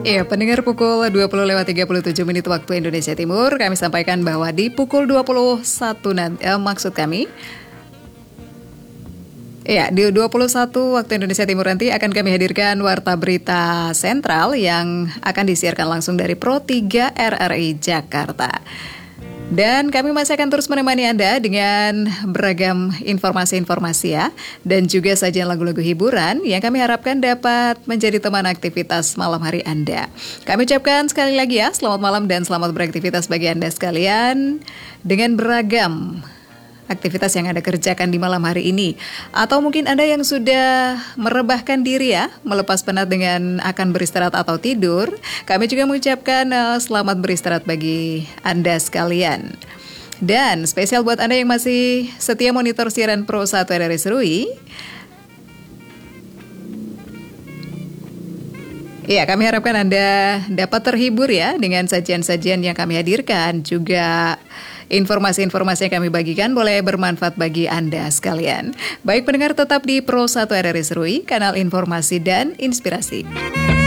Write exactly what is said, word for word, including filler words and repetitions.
Iya, pendengar pukul dua puluh lewat tiga puluh tujuh menit waktu Indonesia Timur, kami sampaikan bahwa di pukul dua puluh satu nanti, eh, maksud kami, ya di dua puluh satu waktu Indonesia Timur nanti akan kami hadirkan Warta Berita Sentral yang akan disiarkan langsung dari Pro tiga R R I Jakarta. Dan kami masih akan terus menemani Anda dengan beragam informasi-informasi ya, dan juga sajian lagu-lagu hiburan yang kami harapkan dapat menjadi teman aktivitas malam hari Anda. Kami ucapkan sekali lagi ya, selamat malam dan selamat beraktivitas bagi Anda sekalian dengan beragam aktivitas yang Anda kerjakan di malam hari ini. Atau mungkin Anda yang sudah merebahkan diri ya, melepas penat dengan akan beristirahat atau tidur. Kami juga mengucapkan uh, selamat beristirahat bagi Anda sekalian. Dan spesial buat Anda yang masih setia monitor siaran Pro satu R R I Serui. Ya, kami harapkan Anda dapat terhibur ya dengan sajian-sajian yang kami hadirkan. Juga informasi-informasi yang kami bagikan boleh bermanfaat bagi Anda sekalian. Baik pendengar, tetap di Pro satu R R I Serui, kanal informasi dan inspirasi.